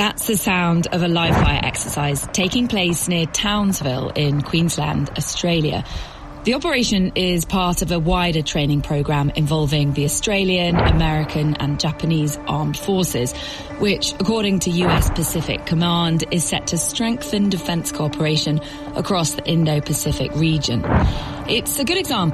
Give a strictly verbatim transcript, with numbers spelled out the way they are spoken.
That's the sound of a live fire exercise taking place near Townsville in Queensland, Australia. The operation is part of a wider training program involving the Australian, American and Japanese armed forces, which, according to U S Pacific Command, is set to strengthen defence cooperation across the Indo-Pacific region. It's a good example